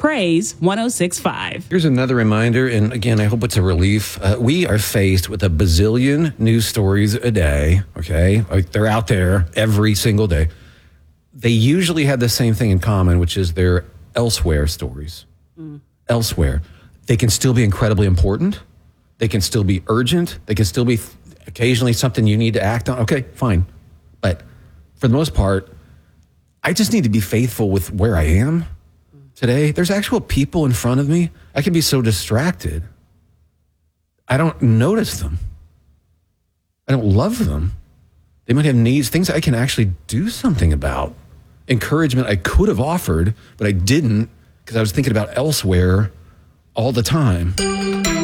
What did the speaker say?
Praise 106.5. Here's another reminder, and again, I hope it's a relief. We are faced with a bazillion news stories a day, okay? Like they're out there every single day. They usually have the same thing in common, which is they're elsewhere stories. Elsewhere. They can still be incredibly important. They can still be urgent. They can still be occasionally something you need to act on. Okay, fine. But for the most part, I just need to be faithful with where I am today. There's actual people in front of me. I can be so distracted. I don't notice them. I don't love them. They might have needs, things I can actually do something about. Encouragement I could have offered, but I didn't because I was thinking about elsewhere all the time.